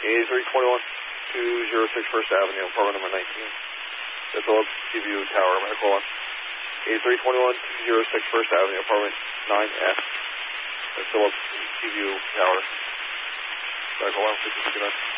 8321 206 First Avenue, apartment number 19. The Phillips Seaview Tower, medical on. 8321 206 First Avenue, apartment 9F. The Phillips Seaview Tower, medical on, 52 minutes.